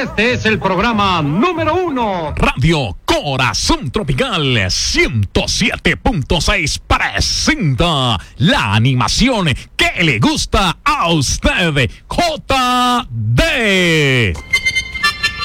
Este es el programa número 1. Radio Corazón Tropical 107.6 presenta la animación que le gusta a usted, JD.